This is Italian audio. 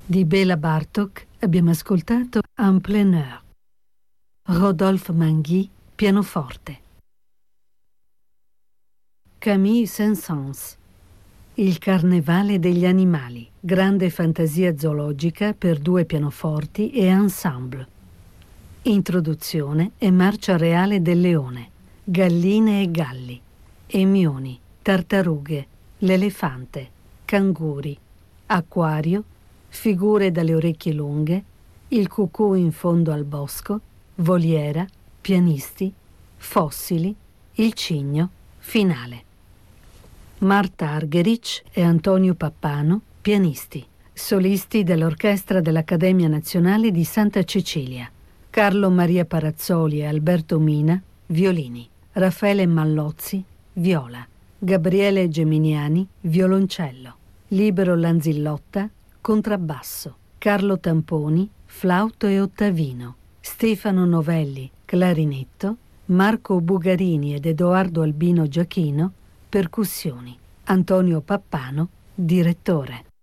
Di Béla Bartók abbiamo ascoltato En plein air. Rodolphe Mangui, pianoforte. Camille Saint-Saëns, Il carnevale degli animali, grande fantasia zoologica per 2 pianoforti e ensemble. Introduzione e marcia reale del leone, galline e galli, emioni, tartarughe, l'elefante, canguri, acquario, figure dalle orecchie lunghe, il cucù in fondo al bosco, voliera, pianisti, fossili, il cigno, finale. Marta Argerich e Antonio Pappano, pianisti, solisti dell'Orchestra dell'Accademia Nazionale di Santa Cecilia. Carlo Maria Parazzoli e Alberto Mina, violini. Raffaele Mallozzi, viola. Gabriele Geminiani, violoncello. Libero Lanzillotta, contrabbasso. Carlo Tamponi, flauto e ottavino. Stefano Novelli, clarinetto. Marco Bugarini ed Edoardo Albino Giachino, percussioni. Antonio Pappano, direttore.